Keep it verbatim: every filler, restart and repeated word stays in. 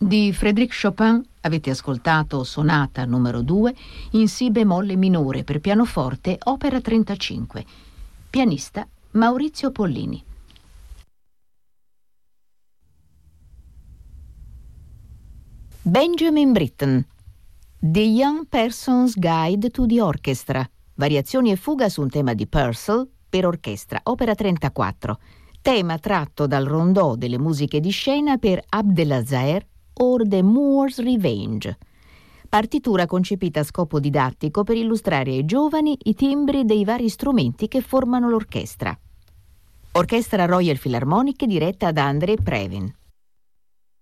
Di Frédéric Chopin avete ascoltato Sonata numero due in Si bemolle minore per pianoforte, opera trentacinque. Pianista Maurizio Pollini. Benjamin Britten. The Young Person's Guide to the Orchestra. Variazioni e fuga su un tema di Purcell per orchestra, opera trentaquattro. Tema tratto dal rondò delle musiche di scena per Abdelazzaer or The Moor's Revenge. Partitura concepita a scopo didattico per illustrare ai giovani i timbri dei vari strumenti che formano l'orchestra. Orchestra Royal Philharmonic diretta da André Previn.